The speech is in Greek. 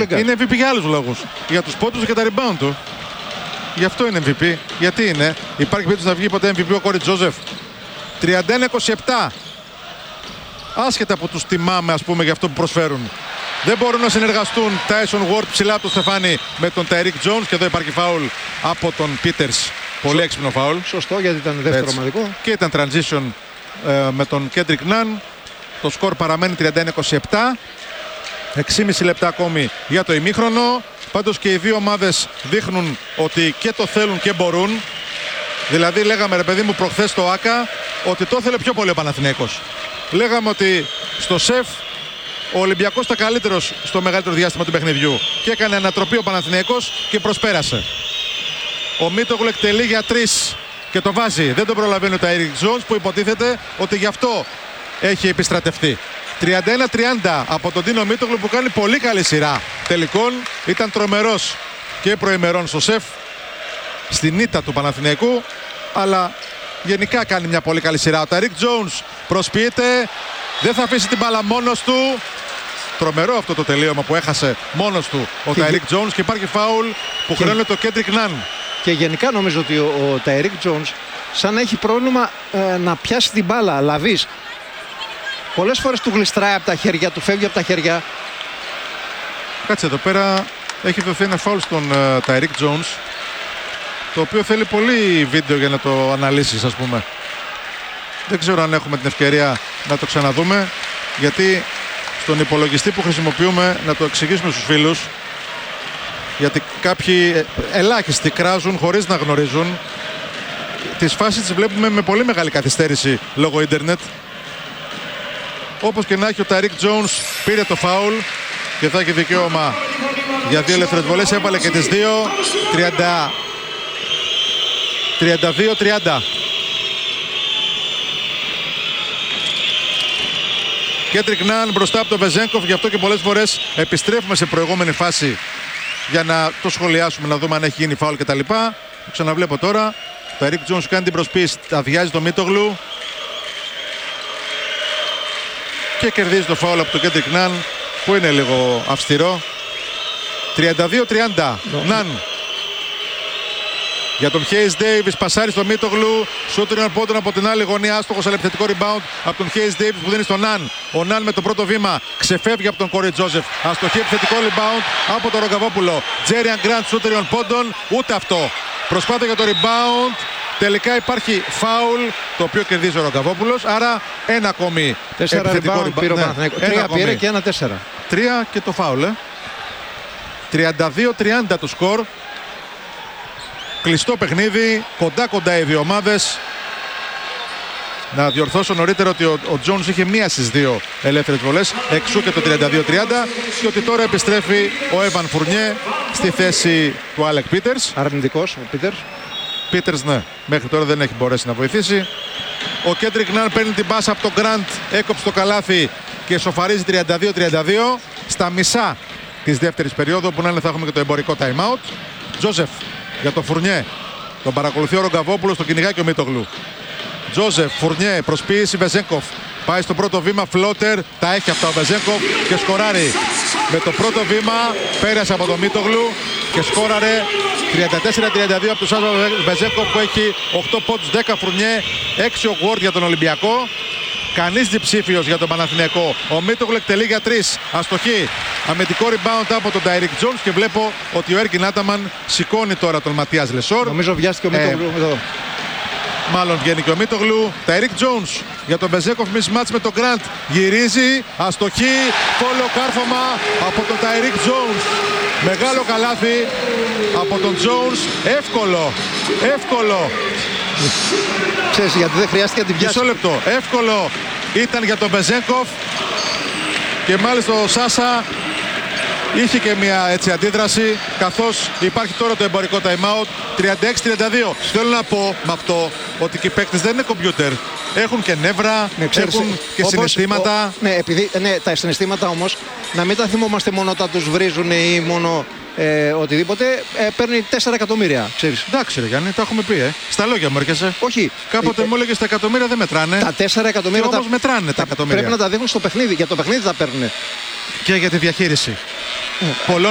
Λίγκας. Είναι MVP για άλλους λόγους. Για τους πόντους και τα rebound του. Γι' αυτό είναι MVP. Γιατί είναι. Υπάρχει περίπτωση να βγει ποτέ MVP ο Κόρι Τζόζεφ. 31-27. Άσχετα που τους τιμάμε, ας πούμε, για αυτό που προσφέρουν. Δεν μπορούν να συνεργαστούν Tyson Ward ψηλά από το στεφάνι με τον Tyreek Jones. Και εδώ υπάρχει φάουλ από τον Peters. Πολύ έξυπνο φάουλ. Σωστό, γιατί ήταν δεύτερο ομαδικό. Και ήταν transition με τον Kendrick Nunn. Το σκορ παραμένει 31-27. 6,5 λεπτά ακόμη για το ημίχρονο. Πάντως και οι δύο ομάδες δείχνουν ότι και το θέλουν και μπορούν. Δηλαδή λέγαμε, ρε παιδί μου, προχθές στο ΆΚΑ ότι το ήθελε πιο πολύ ο Παναθηναίκος. Λέγαμε ότι στο ΣΕΦ ο Ολυμπιακός ήταν καλύτερος στο μεγαλύτερο διάστημα του παιχνιδιού. Και έκανε ανατροπή ο Παναθηναίκος και προσπέρασε. Ο Μίτογλου εκτελεί για 3 και το βάζει. Δεν τον προλαβαίνει ο Tyreek Jones που υποτίθεται ότι γι' αυτό έχει επιστρατευτεί. 31-30 από τον Τίνο Μίτογλου που κάνει πολύ καλή σειρά τελικών. Ήταν τρομερός και προημερών στο ΣΕΦ στην ήττα του Παναθηναϊκού, αλλά γενικά κάνει μια πολύ καλή σειρά. Ο Tyreek Jones προσποιείται, δεν θα αφήσει την μπάλα μόνος του. Τρομερό αυτό το τελείωμα που έχασε μόνος του ο Tyreek Jones και υπάρχει φάουλ που χρεώνει το Kendrick Nunn. Και γενικά νομίζω ότι ο Tyreek Jones σαν να έχει πρόβλημα να πιάσει την μπάλα, λαβείς. Πολλές φορές του γλιστράει από τα χέρια, του φεύγει από τα χέρια. Κάτσε, εδώ πέρα έχει δοθεί ένα φάουλ στον Tyreek Jones, το οποίο θέλει πολύ βίντεο για να το αναλύσεις, ας πούμε. Δεν ξέρω αν έχουμε την ευκαιρία να το ξαναδούμε, γιατί στον υπολογιστή που χρησιμοποιούμε, να το εξηγήσουμε στους φίλους, γιατί κάποιοι ελάχιστοι κράζουν χωρίς να γνωρίζουν. Τις φάσεις τις βλέπουμε με πολύ μεγάλη καθυστέρηση λόγω ίντερνετ. Όπως και να έχει, ο Tyreek Jones πήρε το φάουλ και θα έχει δικαίωμα για 2 ελεύθερες βολές. Έβαλε και τις 2. 32-30. Kendrick Nunn μπροστά από τον Βεζένκοφ, γι' αυτό και πολλές φορές επιστρέφουμε σε προηγούμενη φάση για να το σχολιάσουμε, να δούμε αν έχει γίνει φάουλ κτλ. Το ξαναβλέπω τώρα. Ο Tyreek Jones κάνει την προσποίηση, αδειάζει το Μίτογλου και κερδίζει το φάουλ από τον Kendrick Nunn που είναι λίγο αυστηρό. 32-30. Nunn για τον Hayes Davis, πασάρει στο Μίτογλου, σούτριον πόντων από την άλλη γωνία, άστοχος, αλλά επιθετικό rebound από τον Hayes Davis που δίνει στον Nunn. Ο Nunn με το πρώτο βήμα ξεφεύγει από τον Κόρι Τζόζεφ. Αστοχή, επιθετικό rebound από τον Ρογκαβόπουλο. Τζέριαν Γκραντ, σούτριον πόντων, ούτε αυτό. Προσπάθεια για το rebound. Τελικά υπάρχει φάουλ, το οποίο κερδίζει ο Ρογκαβόπουλος. Άρα ένα ακόμη 4 επιθετικό rebound πήρε ο Παναθηναϊκός. 3 πήρε και ένα 4. 3 και το φάουλ. 32-30 το σκορ. Κλειστό παιχνίδι, κοντά οι δύο ομάδες. Να διορθώσω νωρίτερα ότι ο Jones είχε μία στις 2 ελεύθερες βολές, εξού και το 32-30, και ότι τώρα επιστρέφει ο Evan Fournier στη θέση του Alec Peters. Αρνητικός ο Peters. Peters, ναι, μέχρι τώρα δεν έχει μπορέσει να βοηθήσει. Ο Kendrick Nunn παίρνει την πάσα από τον Grant, έκοψε το καλάθι και σοφαρίζει 32-32 στα μισά της δεύτερης περίοδου, που να είναι θα έχουμε και το εμπορικό time-out. Τζόζεφ για τον Fournier. Τον παρακολουθεί ο Ρογκαβόπουλος, το κυνηγάει και ο Μίτογλου. Τζόζεφ, Fournier, προσποίηση Βεζένκοφ. Πάει στο πρώτο βήμα, φλότερ, τα έχει αυτά ο Βεζένκοφ και σκοράρει. Με το πρώτο βήμα πέρασε από τον Μίτογλου και σκόραρε 34-32 από τον Σάζο Βεζένκοφ, που έχει 8 πόντους, 10 Fournier, 6 ο Ward για τον Ολυμπιακό. Κανείς διψήφιος για τον Παναθηναϊκό. Ο Μίτογλου εκτελεί για 3. Αστοχή. Αμυντικό rebound από τον Tyreek Jones και βλέπω ότι ο Έρκιν Άταμαν σηκώνει τώρα τον Ματίας Λεσόρ. Νομίζω βιάστηκε ο Μίτογλου εδώ. Μάλλον βγαίνει και ο Μίτογλου. Tyreek Jones για τον Μπεζέκοφ, mismatch με τον Grant. Γυρίζει. Αστοχή. Φόλο κάρφωμα από τον Tyreek Jones. Μεγάλο καλάθι από τον Jones. Εύκολο. Ξέρεις, γιατί δεν χρειάστηκε να την πιάσει. Μισό λεπτό. Εύκολο ήταν για τον Μπεζέκοφ και μάλιστα ο Σάσα είχε και μια έτσι αντίδραση, καθώς υπάρχει τώρα το εμπορικό time-out. 36-32. Θέλω να πω με αυτό ότι και οι παίκτες δεν είναι κομπιούτερ. Έχουν και νεύρα, έχουν και συναισθήματα. Ναι, επειδή τα συναισθήματα όμως να μην τα θυμόμαστε μόνο όταν τους βρίζουν ή μόνο οτιδήποτε. Παίρνει 4 εκατομμύρια, ξέρεις. Εντάξει ρε Γιάννη, τα έχουμε πει, Στα λόγια μου έρχεσαι. Όχι. Κάποτε μου έλεγες τα εκατομμύρια δεν μετράνε. Τα 4 εκατομμύρια όμως μετράνε τα εκατομμύρια. Πρέπει να τα δείχνουν στο παιχνίδι. Για το παιχνίδι τα παίρνουν. Και για τη διαχείριση πολλών